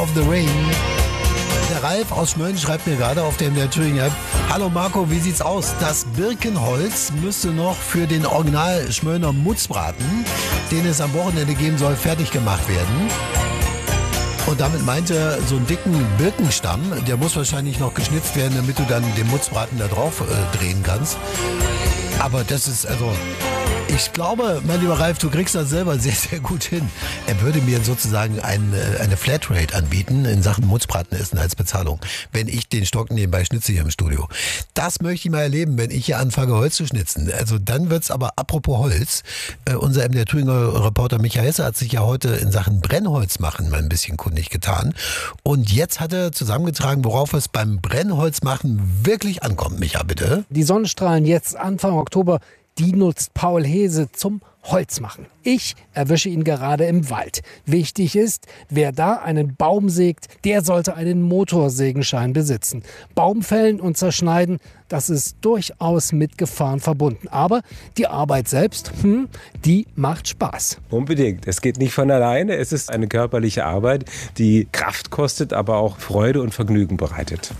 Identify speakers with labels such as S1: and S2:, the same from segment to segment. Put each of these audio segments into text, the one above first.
S1: of the Rain. Der Ralf aus Schmölln schreibt mir gerade auf der Thüringer App: Hallo Marco, wie sieht's aus? Das Birkenholz müsste noch für den Original Schmöllner Mutzbraten, den es am Wochenende geben soll, fertig gemacht werden. Und damit meint er so einen dicken Birkenstamm, der muss wahrscheinlich noch geschnitzt werden, damit du dann den Mutzbraten da drauf drehen kannst. Aber das ist ich glaube, mein lieber Ralf, du kriegst das selber sehr, sehr gut hin. Er würde mir sozusagen eine Flatrate anbieten in Sachen Mutzbratenessen als Bezahlung, wenn ich den Stock nebenbei schnitze hier im Studio. Das möchte ich mal erleben, wenn ich hier anfange, Holz zu schnitzen. Also dann wird's aber, apropos Holz, unser MDR Thüringer Reporter Michael Hesse hat sich ja heute in Sachen Brennholz machen mal ein bisschen kundig getan. Und jetzt hat er zusammengetragen, worauf es beim Brennholzmachen wirklich ankommt. Micha, bitte.
S2: Die Sonnenstrahlen jetzt Anfang Oktober, die nutzt Paul Hese zum Holzmachen. Ich erwische ihn gerade im Wald. Wichtig ist, wer da einen Baum sägt, der sollte einen Motorsägenschein besitzen. Baum fällen und zerschneiden, das ist durchaus mit Gefahren verbunden. Aber die Arbeit selbst, die macht Spaß.
S3: Unbedingt. Es geht nicht von alleine. Es ist eine körperliche Arbeit, die Kraft kostet, aber auch Freude und Vergnügen bereitet.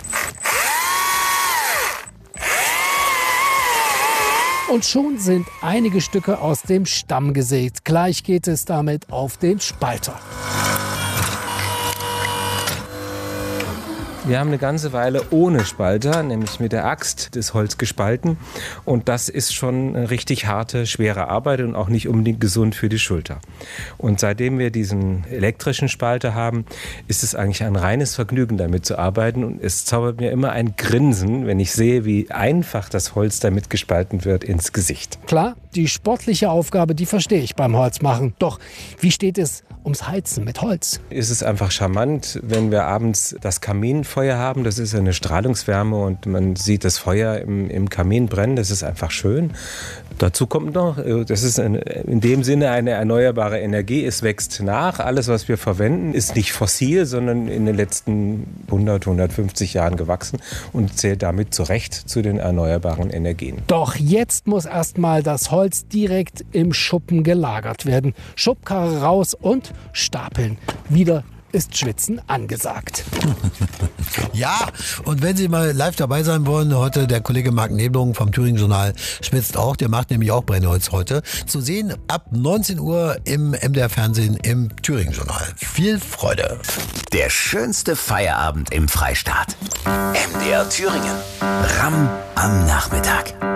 S2: Und schon sind einige Stücke aus dem Stamm gesägt. Gleich geht es damit auf den Spalter.
S3: Wir haben eine ganze Weile ohne Spalter, nämlich mit der Axt, das Holz gespalten. Und das ist schon eine richtig harte, schwere Arbeit und auch nicht unbedingt gesund für die Schulter. Und seitdem wir diesen elektrischen Spalter haben, ist es eigentlich ein reines Vergnügen, damit zu arbeiten. Und es zaubert mir immer ein Grinsen, wenn ich sehe, wie einfach das Holz damit gespalten wird, ins Gesicht.
S2: Klar, die sportliche Aufgabe, die verstehe ich beim Holzmachen. Doch wie steht es ums Heizen mit Holz?
S3: Es ist einfach charmant, wenn wir abends das Kaminfeuer haben. Das ist eine Strahlungswärme und man sieht das Feuer im Kamin brennen. Das ist einfach schön. Dazu kommt noch, das ist in dem Sinne eine erneuerbare Energie. Es wächst nach. Alles, was wir verwenden, ist nicht fossil, sondern in den letzten 100, 150 Jahren gewachsen und zählt damit zurecht zu den erneuerbaren Energien.
S2: Doch jetzt muss erstmal das Holz direkt im Schuppen gelagert werden. Schubkarre raus und stapeln. Wieder ist Schwitzen angesagt.
S1: Ja, und wenn Sie mal live dabei sein wollen, heute der Kollege Marc Nebelung vom Thüringen Journal schwitzt auch, der macht nämlich auch Brennholz heute. Zu sehen ab 19 Uhr im MDR Fernsehen im Thüringen Journal. Viel Freude.
S4: Der schönste Feierabend im Freistaat. MDR Thüringen. Ramm am Nachmittag.